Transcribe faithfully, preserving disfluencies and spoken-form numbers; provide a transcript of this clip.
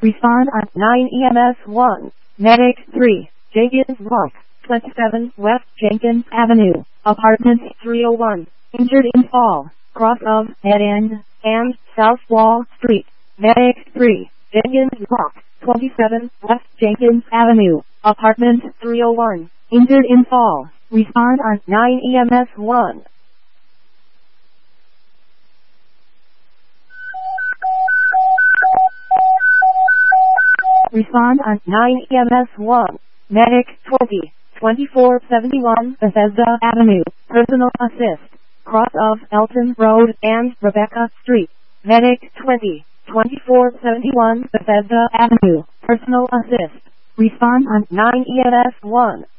Respond on nine E M S one. Medic three. Jenkins Walk. twenty-seven West Jenkins Avenue. Apartment three oh one. Injured in fall. Cross of Dead End and South Wall Street. Medic three. Jenkins Walk. twenty-seven West Jenkins Avenue. Apartment three oh one. Injured in fall. Respond on nine E M S one. Respond on nine E M S one. Medic twenty. twenty-four seventy-one Bethesda Avenue. Personal assist. Cross of Elton Road and Rebecca Street. Medic twenty. twenty-four seventy-one Bethesda Avenue. Personal assist. Respond on nine E M S one.